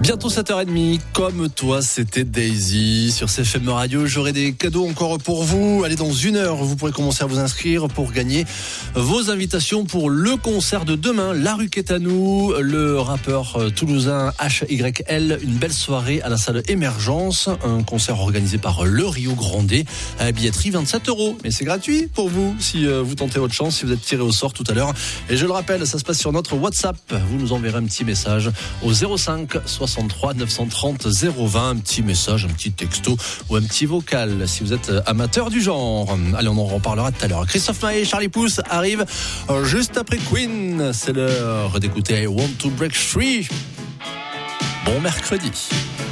Bientôt 7h30, comme toi, c'était Daisy. Sur CFM Radio, j'aurai des cadeaux encore pour vous. Allez, dans 1 heure, vous pourrez commencer à vous inscrire pour gagner vos invitations pour le concert de demain. La rue qu'est à nous, le rappeur toulousain HYL, une belle soirée à la salle Émergence. Un concert organisé par le Rio Grande. À la billetterie, 27 €. Mais c'est gratuit pour vous si vous tentez votre chance, si vous êtes tiré au sort tout à l'heure. Et je le rappelle, ça se passe sur notre WhatsApp. Vous nous enverrez un petit message au 05 63 930 020, un petit message, un petit texto ou un petit vocal si vous êtes amateur du genre. Allez, on en reparlera tout à l'heure. Christophe Maé et Charlie Pouce arrivent juste après Queen. C'est l'heure d'écouter I Want to Break Free. Bon mercredi.